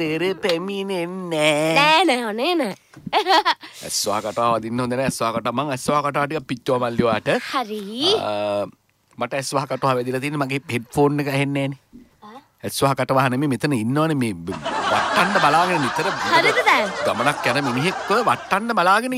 තෙරේ පැමිණෙන්නේ නෑ. ඇස්වා කටාව දින්න හොඳ නෑ. ඇස්වා කටා මං ඇස්වා කටා ටික පිච්චුවා මල්ලි වාට. හරි. මට ඇස්වා කටාව වැදිලා තියෙන්නේ මගේ හෙඩ්ෆෝන් එක ඇහෙන්නේ නෑනේ. ඇස්වා කටාව නෙමෙයි මෙතන ඉන්නවනේ මේ වට්ටන්න බලාගෙන නිතර. හරිද දැන්? ගමනක් යන මිනිහෙක්ව වට්ටන්න බලාගෙන